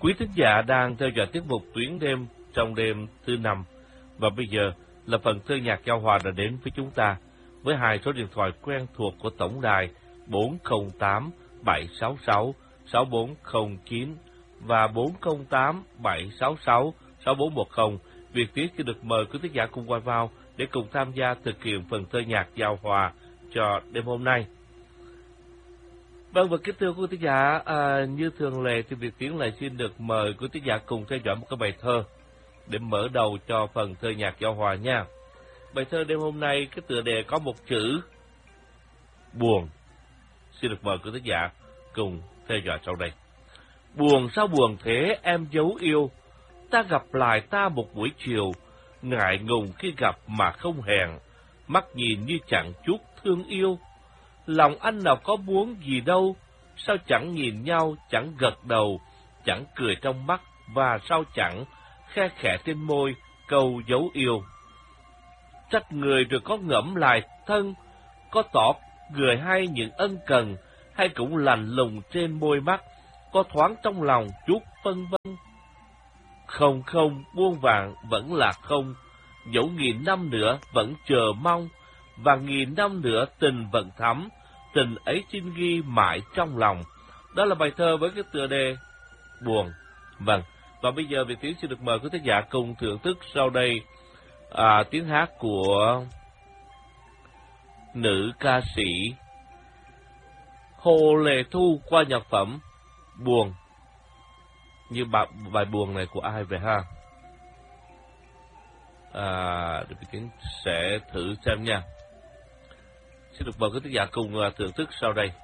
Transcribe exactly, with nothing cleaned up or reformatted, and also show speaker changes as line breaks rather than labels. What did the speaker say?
Quý thính giả đang theo dõi tiết mục Tuyến đêm trong đêm thứ năm, và bây giờ là phần thơ nhạc giao hòa đã đến với chúng ta với hai số điện thoại quen thuộc của tổng đài bốn không tám bảy sáu sáu sáu bốn không chín và bốn không tám bảy sáu sáu sáu bốn một không. Việt Tiến sẽ được mời quý thính giả cùng quay vào để cùng tham gia thực hiện phần thơ nhạc giao hòa cho đêm hôm nay. Vâng, và kính thưa quý thính giả, à, như thường lệ thì Việt Tiến lại xin được mời quý thính giả cùng theo dõi một cái bài thơ để mở đầu cho phần thơ nhạc giao hòa nha. Bài thơ đêm hôm nay cái tựa đề có một chữ buồn. Xin được mời quý thính giả cùng theo dõi sau đây. Buồn sao buồn thế em dấu yêu, ta gặp lại ta một buổi chiều, ngại ngùng khi gặp mà không hẹn, mắt nhìn như chẳng chút thương yêu. Lòng anh nào có muốn gì đâu, sao chẳng nhìn nhau, chẳng gật đầu, chẳng cười trong mắt, và sao chẳng khe khẽ trên môi câu dấu yêu. Trách người rồi có ngẫm lại thân, có tỏ người hay những ân cần, hay cũng lạnh lùng trên môi mắt, có thoáng trong lòng chút phân vân. Không không, muôn vàng vẫn là không, dẫu nghìn năm nữa vẫn chờ mong, và nghìn năm nữa tình vẫn thắm, tình ấy xin ghi mãi trong lòng. Đó là bài thơ với cái tựa đề buồn. Vâng, và bây giờ Việt Tiến xin được mời quý thính giả cùng thưởng thức sau đây à, tiếng hát của nữ ca sĩ Hồ Lệ Thu qua nhạc phẩm Buồn. Như bài, bài buồn này của ai vậy ha? À, để Việt Tiến sẽ thử xem nha. Xin được mời quý thính giả cùng thưởng thức sau đây.